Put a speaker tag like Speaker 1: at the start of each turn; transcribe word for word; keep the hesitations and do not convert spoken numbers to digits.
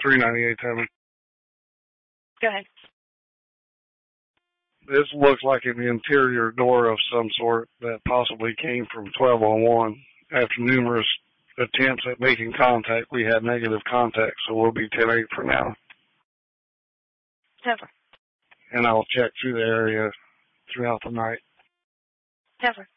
Speaker 1: three ninety-eight, Tammy.
Speaker 2: Go ahead.
Speaker 1: This looks like an interior door of some sort that possibly came from twelve oh one. After numerous attempts at making contact, we had negative contact, so we'll be ten eight for now.
Speaker 2: Never.
Speaker 1: And I'll check through the area throughout the night.
Speaker 2: Never.